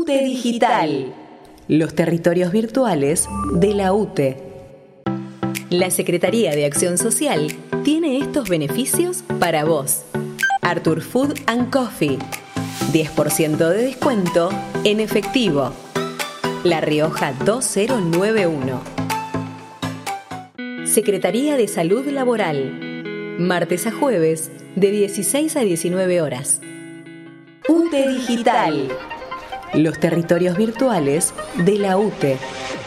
UTE Digital, los territorios virtuales de la UTE. La Secretaría de Acción Social tiene estos beneficios para vos. Arthur Food and Coffee, 10% de descuento en efectivo. La Rioja 2091. Secretaría de Salud Laboral, martes a jueves de 16 a 19 horas. UTE Digital, los territorios virtuales de la UTE.